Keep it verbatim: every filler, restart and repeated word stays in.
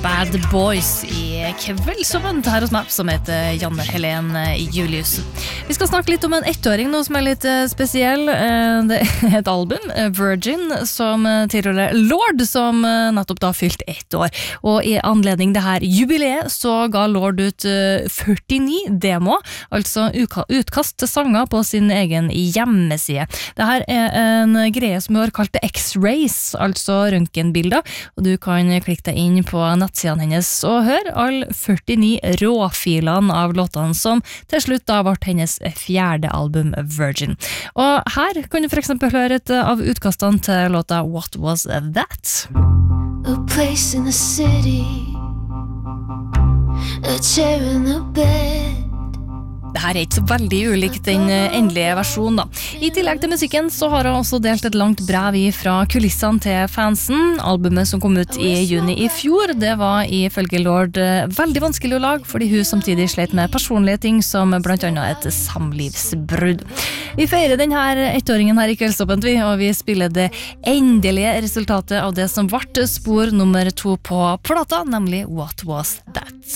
Bad Boys i kveldsåpen her hos meg, som heter Janne Helen Julius. Vi skal snakke litt om en ettåring nå som er litt spesiell. Det er et album, Virgin, som tilhører Lorde, som nettopp da fylt ett år. Og i anledning det her jubileet så ga Lorde ut førtini demo, altså utkast til sanger på sin egen hjemmeside. Det her er en greie som vi har kalt X-Rays, altså røntgenbilder, og du kan klikke deg inn på nettsiden hennes og høre alle førtini råfilene av låtene som til slutt da ble hennes fjerde album Virgin. Og her kan du for eksempel høre et av utkastene til låta What Was That? A place in the city, a chair in the bed. Det her er ikke så veldig ulikt den endelige versjonen da. I tillegg til musikken så har hun også delt et langt brev fra kulissene til fansen. Albumet som kom ut i juni i fjor, det var ifølge Lorde veldig vanskelig å lage, fordi hun samtidig slet med personlige ting som blant annet et samlivsbrudd. Vi feirer denne ettåringen her i Kveldsåpent, og vi spiller det endelige resultatet av det som ble spor nummer to på plata, nemlig What Was That?